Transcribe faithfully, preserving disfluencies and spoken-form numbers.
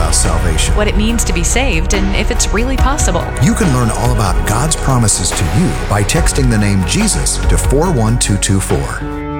about salvation, what it means to be saved, and if it's really possible. You can learn all about God's promises to you by texting the name Jesus to four one two two four.